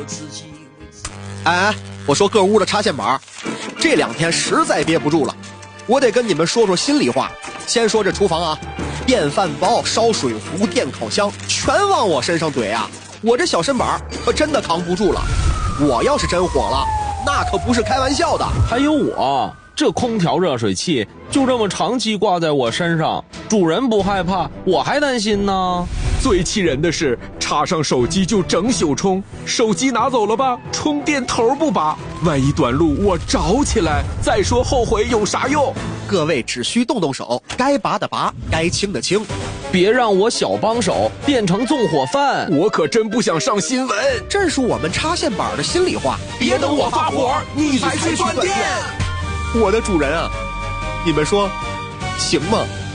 哎，我说各屋的插线板，这2天实在憋不住了，我得跟你们说说心里话。先说这厨房啊，电饭煲、烧水壶、电烤箱全往我身上怼啊，我这小身板可真的扛不住了。我要是真火了，那可不是开玩笑的。 还有我这空调热水器就这么长期挂在我身上，主人不害怕，我还担心呢。 最气人的是，插上手机就整宿充，手机拿走了吧，充电头不拔，万一短路我着起来，再说后悔有啥用？ 各位只需动动手，该拔的拔，该清的清， 别让我小帮手变成纵火犯。 我可真不想上新闻， 这是我们插线板的心里话。 别等我发火，你才去断电。 我的主人啊，你们说行吗？